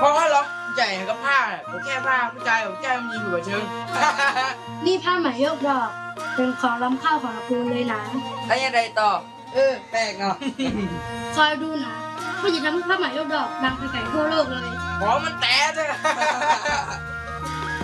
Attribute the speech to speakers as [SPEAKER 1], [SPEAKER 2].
[SPEAKER 1] อเหรอใหญ่กับผ้าผมแค่ผ้าผู้ชายผมแค่มีอยู่เชิง
[SPEAKER 2] นี่ผ้าไหมยกดอกเป็นของล้ำค่าของตระกูลเลยนะ
[SPEAKER 3] แล้วยังไงต่อแปลกเนาะ
[SPEAKER 2] คอยดูนะว่าจะทำให้ผ้าไหมยกดอกดังไปไกลทั่วโลกเลย
[SPEAKER 1] ของมันแตกเลย